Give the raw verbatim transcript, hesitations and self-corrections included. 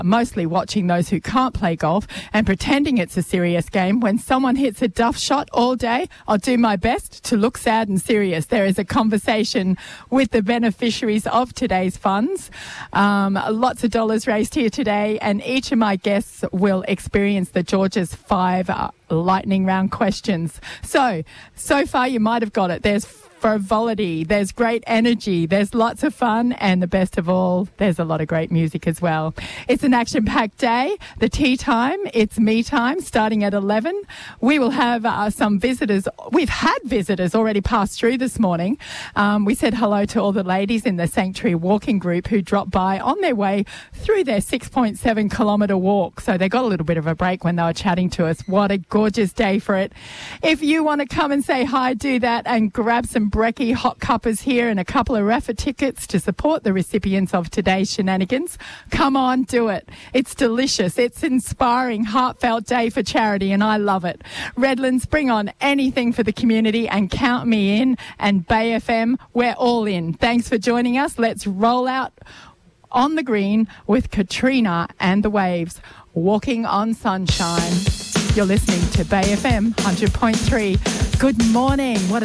mostly watching those who can't play golf and pretending it's a serious game. When someone hits a duff shot all day, I'll do my best to look sad and serious. There is a conversation with the beneficiaries of today's funds. Um, lots of dollars raised here today, and each of my guests will experience the George's five uh, lightning round questions. So, so far you might have got it. There's frivolity, there's great energy, there's lots of fun, and the best of all, there's a lot of great music as well. It's an action-packed day. The tea time, it's me time, starting at eleven. We will have uh, some visitors. We've had visitors already pass through this morning. Um, we said hello to all the ladies in the Sanctuary Walking Group who dropped by on their way through their six point seven kilometre walk. So they got a little bit of a break when they were chatting to us. What a gorgeous day for it. If you want to come and say hi, do that, and grab some brekkie hot cuppers here and a couple of raffle tickets to support the recipients of today's shenanigans. Come on, do it. It's delicious. It's inspiring, heartfelt day for charity, and I love it. Redlands, bring on anything for the community and count me in. And Bay F M, we're all in. Thanks for joining us. Let's roll out on the green with Katrina and the Waves, Walking on Sunshine. You're listening to Bay F M one hundred point three. Good morning. What a